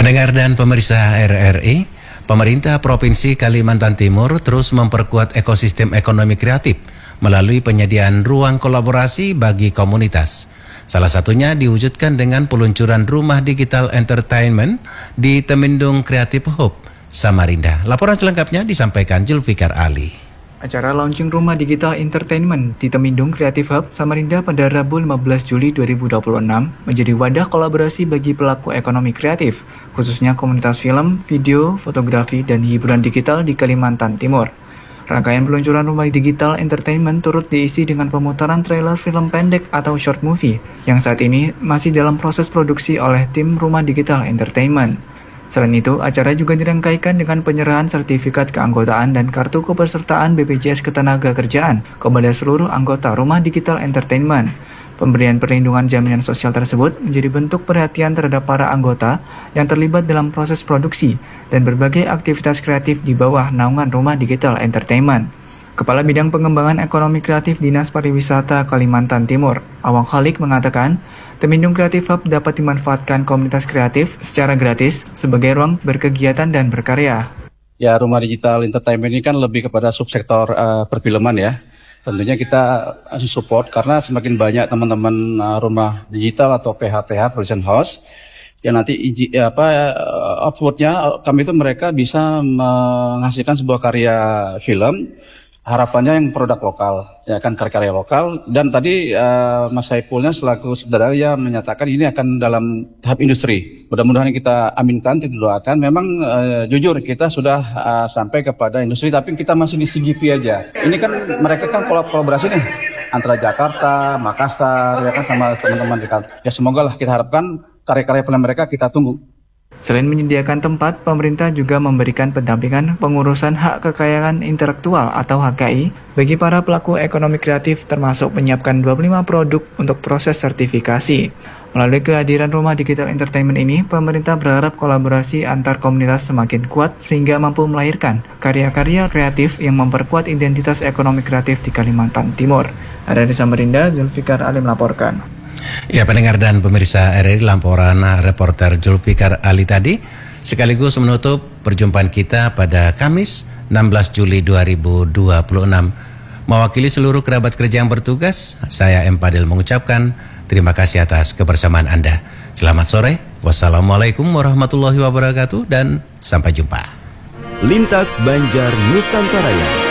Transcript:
Pendengar dan pemirsa RRI, pemerintah Provinsi Kalimantan Timur terus memperkuat ekosistem ekonomi kreatif melalui penyediaan ruang kolaborasi bagi komunitas. Salah satunya diwujudkan dengan peluncuran rumah digital entertainment di Temindung Creative Hub, Samarinda. Laporan selengkapnya disampaikan Zulfikar Ali. Acara launching rumah digital entertainment di Temindung Creative Hub, Samarinda pada Rabu 15 Juli 2026 menjadi wadah kolaborasi bagi pelaku ekonomi kreatif, khususnya komunitas film, video, fotografi, dan hiburan digital di Kalimantan Timur. Rangkaian peluncuran rumah digital entertainment turut diisi dengan pemutaran trailer film pendek atau short movie yang saat ini masih dalam proses produksi oleh tim rumah digital entertainment. Selain itu, acara juga dirangkaikan dengan penyerahan sertifikat keanggotaan dan kartu kepesertaan BPJS Ketenagakerjaan kepada seluruh anggota rumah digital entertainment. Pemberian perlindungan jaminan sosial tersebut menjadi bentuk perhatian terhadap para anggota yang terlibat dalam proses produksi dan berbagai aktivitas kreatif di bawah naungan rumah digital entertainment. Kepala Bidang Pengembangan Ekonomi Kreatif Dinas Pariwisata Kalimantan Timur, Awang Khalik mengatakan, Temindung Creative Hub dapat dimanfaatkan komunitas kreatif secara gratis sebagai ruang berkegiatan dan berkarya. Ya, rumah digital entertainment ini kan lebih kepada subsektor perfilman ya. Tentunya kita support karena semakin banyak teman-teman rumah digital atau PH-PH production house yang nanti outputnya kami itu mereka bisa menghasilkan sebuah karya film. Harapannya yang produk lokal, ya kan karya lokal. Dan tadi Mas Saifulnya selaku sutradara menyatakan ini akan dalam tahap industri. Mudah-mudahan kita aminkan, kita doakan. Memang jujur kita sudah sampai kepada industri, tapi kita masih di CGP aja. Ini kan mereka kan kolaborasi nih antara Jakarta, Makassar, ya kan sama teman-teman dekat. Ya semoga lah kita harapkan karya-karya film mereka kita tunggu. Selain menyediakan tempat, pemerintah juga memberikan pendampingan pengurusan hak kekayaan intelektual atau HKI bagi para pelaku ekonomi kreatif termasuk menyiapkan 25 produk untuk proses sertifikasi. Melalui kehadiran rumah digital entertainment ini, pemerintah berharap kolaborasi antar komunitas semakin kuat sehingga mampu melahirkan karya-karya kreatif yang memperkuat identitas ekonomi kreatif di Kalimantan Timur. Dari Samarinda, Zulfikar Ali melaporkan. Ya, pendengar dan pemirsa RRI, laporan reporter Zulfikar Ali tadi sekaligus menutup perjumpaan kita pada Kamis 16 Juli 2026. Mewakili seluruh kerabat kerja yang bertugas, saya M. Padil mengucapkan terima kasih atas kebersamaan Anda. Selamat sore, wassalamualaikum warahmatullahi wabarakatuh, dan sampai jumpa. Lintas Banjar Nusantara.